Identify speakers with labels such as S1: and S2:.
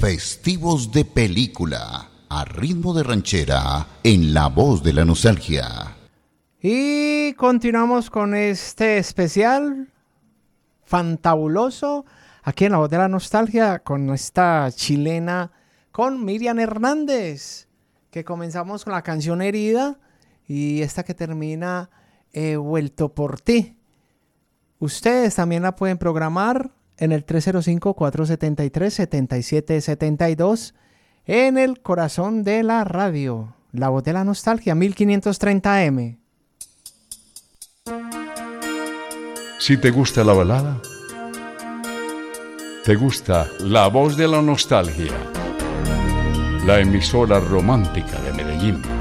S1: Festivos de película, a ritmo de ranchera, en La Voz de la Nostalgia.
S2: Y continuamos con este especial fantabuloso aquí en La Voz de la Nostalgia con esta chilena, con Miriam Hernández, que comenzamos con la canción Herida y esta que termina He vuelto por ti. Ustedes también la pueden programar en el 305-473-7772 en el corazón de la radio, La Voz de la Nostalgia, 1530M.
S3: Si te gusta la balada, te gusta La Voz de la Nostalgia, la emisora romántica de Medellín.